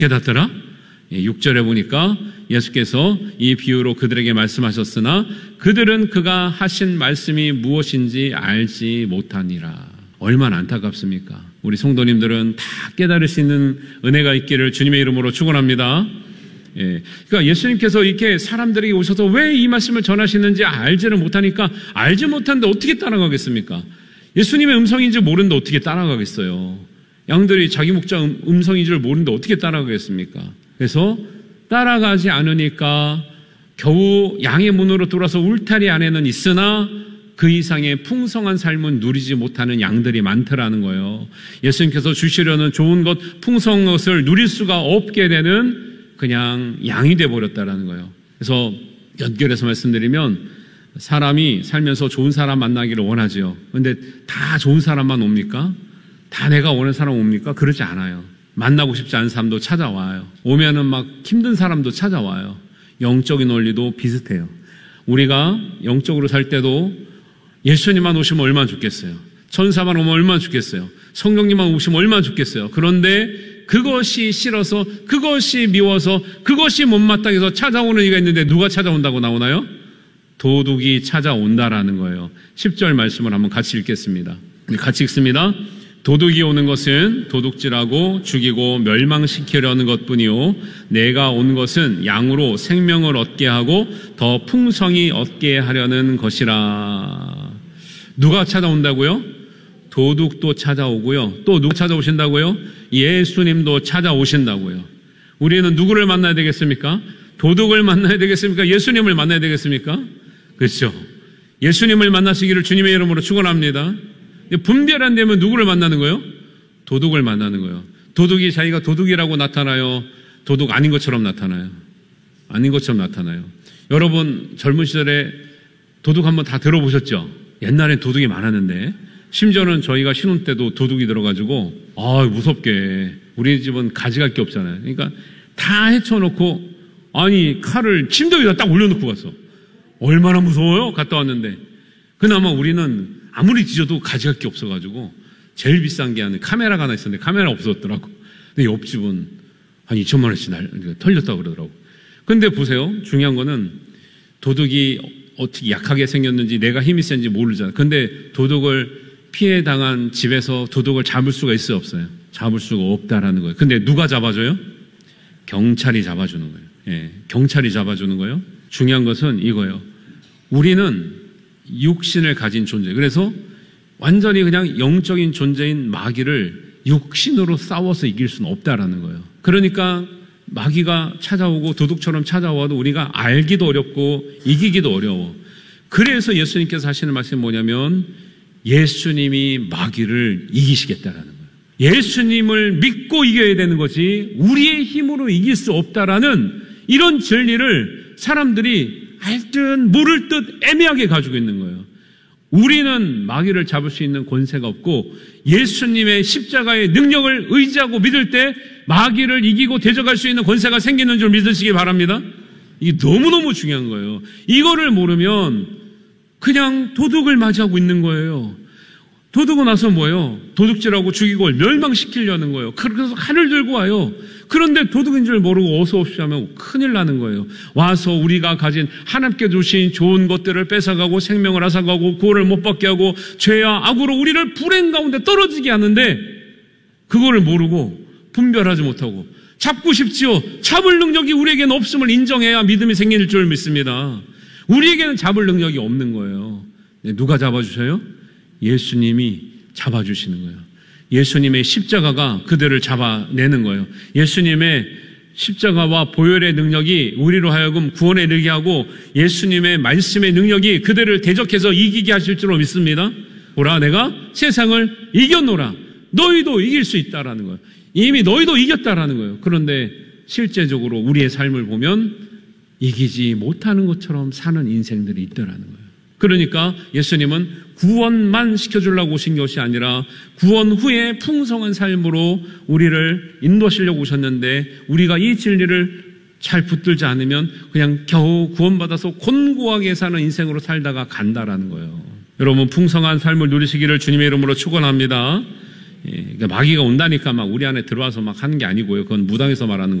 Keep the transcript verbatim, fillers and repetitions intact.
깨닫더라? 육 절에 보니까 예수께서 이 비유로 그들에게 말씀하셨으나 그들은 그가 하신 말씀이 무엇인지 알지 못하니라. 얼마나 안타깝습니까? 우리 성도님들은 다 깨달을 수 있는 은혜가 있기를 주님의 이름으로 축원합니다. 예, 그러니까 예수님께서 이렇게 사람들에게 오셔서 왜 이 말씀을 전하시는지 알지를 못하니까 알지 못하는데 어떻게 따라가겠습니까? 예수님의 음성인지 모르는데 어떻게 따라가겠어요? 양들이 자기 목자 음성인 줄 모르는데 어떻게 따라가겠습니까? 그래서 따라가지 않으니까 겨우 양의 문으로 돌아서 울타리 안에는 있으나 그 이상의 풍성한 삶은 누리지 못하는 양들이 많더라는 거예요. 예수님께서 주시려는 좋은 것, 풍성한 것을 누릴 수가 없게 되는 그냥 양이 되어버렸다라는 거예요. 그래서 연결해서 말씀드리면 사람이 살면서 좋은 사람 만나기를 원하죠. 그런데 다 좋은 사람만 옵니까? 다 내가 원하는 사람 옵니까? 그러지 않아요. 만나고 싶지 않은 사람도 찾아와요. 오면은 막 힘든 사람도 찾아와요. 영적인 원리도 비슷해요. 우리가 영적으로 살 때도 예수님만 오시면 얼마나 좋겠어요. 천사만 오면 얼마나 좋겠어요. 성령님만 오시면 얼마나 좋겠어요. 그런데 그것이 싫어서, 그것이 미워서, 그것이 못마땅해서 찾아오는 이가 있는데 누가 찾아온다고 나오나요? 도둑이 찾아온다라는 거예요. 십 절 말씀을 한번 같이 읽겠습니다. 같이 읽습니다. 도둑이 오는 것은 도둑질하고 죽이고 멸망시키려는 것뿐이요 내가 온 것은 양으로 생명을 얻게 하고 더 풍성히 얻게 하려는 것이라. 누가 찾아온다고요? 도둑도 찾아오고요. 또 누가 찾아오신다고요? 예수님도 찾아오신다고요. 우리는 누구를 만나야 되겠습니까? 도둑을 만나야 되겠습니까? 예수님을 만나야 되겠습니까? 그렇죠. 예수님을 만나시기를 주님의 이름으로 축원합니다. 분별 안 되면 누구를 만나는 거예요? 도둑을 만나는 거예요. 도둑이 자기가 도둑이라고 나타나요? 도둑 아닌 것처럼 나타나요? 아닌 것처럼 나타나요. 여러분 젊은 시절에 도둑 한번 다 들어보셨죠? 옛날엔 도둑이 많았는데 심지어는 저희가 신혼 때도 도둑이 들어가지고 아 무섭게 우리 집은 가져갈 게 없잖아요. 그러니까 다 헤쳐놓고 아니 칼을 침대 위에다 딱 올려놓고 갔어. 얼마나 무서워요? 갔다 왔는데 그나마 우리는 아무리 뒤져도 가져갈 게 없어가지고 제일 비싼 게 하는 카메라가 하나 있었는데 카메라 없었더라고. 근데 옆집은 한 이천만 원씩 날, 털렸다고 그러더라고. 근데 보세요. 중요한 거는 도둑이 어떻게 약하게 생겼는지 내가 힘이 센지 모르잖아요. 근데 도둑을 피해 당한 집에서 도둑을 잡을 수가 있어요? 없어요? 잡을 수가 없다라는 거예요. 근데 누가 잡아줘요? 경찰이 잡아주는 거예요. 예, 경찰이 잡아주는 거예요. 중요한 것은 이거예요. 우리는 육신을 가진 존재. 그래서 완전히 그냥 영적인 존재인 마귀를 육신으로 싸워서 이길 수는 없다라는 거예요. 그러니까 마귀가 찾아오고 도둑처럼 찾아와도 우리가 알기도 어렵고 이기기도 어려워. 그래서 예수님께서 하시는 말씀이 뭐냐면 예수님이 마귀를 이기시겠다라는 거예요. 예수님을 믿고 이겨야 되는 거지 우리의 힘으로 이길 수 없다라는 이런 진리를 사람들이 알 듯 모를 듯 애매하게 가지고 있는 거예요. 우리는 마귀를 잡을 수 있는 권세가 없고 예수님의 십자가의 능력을 의지하고 믿을 때 마귀를 이기고 대적할 수 있는 권세가 생기는 줄 믿으시기 바랍니다. 이게 너무너무 중요한 거예요. 이거를 모르면 그냥 도둑을 맞이하고 있는 거예요. 도둑은 나서 뭐예요? 도둑질하고 죽이고 멸망시키려는 거예요. 그래서 칼을 들고 와요. 그런데 도둑인 줄 모르고 어서 옵시오 하면 큰일 나는 거예요. 와서 우리가 가진 하나님께 주신 좋은 것들을 뺏어가고 생명을 앗아가고 구원을 못 받게 하고 죄와 악으로 우리를 불행 가운데 떨어지게 하는데 그거를 모르고 분별하지 못하고 잡고 싶지요. 잡을 능력이 우리에게는 없음을 인정해야 믿음이 생길 줄 믿습니다. 우리에게는 잡을 능력이 없는 거예요. 누가 잡아주셔요? 예수님이 잡아주시는 거예요. 예수님의 십자가가 그들을 잡아내는 거예요. 예수님의 십자가와 보혈의 능력이 우리로 하여금 구원에 이르게 하고 예수님의 말씀의 능력이 그들을 대적해서 이기게 하실 줄로 믿습니다. 보라 내가 세상을 이겼노라. 너희도 이길 수 있다라는 거예요. 이미 너희도 이겼다라는 거예요. 그런데 실제적으로 우리의 삶을 보면 이기지 못하는 것처럼 사는 인생들이 있더라는 거예요. 그러니까 예수님은 구원만 시켜주려고 오신 것이 아니라 구원 후에 풍성한 삶으로 우리를 인도하시려고 오셨는데 우리가 이 진리를 잘 붙들지 않으면 그냥 겨우 구원받아서 곤고하게 사는 인생으로 살다가 간다라는 거예요. 여러분 풍성한 삶을 누리시기를 주님의 이름으로 축원합니다. 예, 그러니까 마귀가 온다니까 막 우리 안에 들어와서 막 하는 게 아니고요. 그건 무당에서 말하는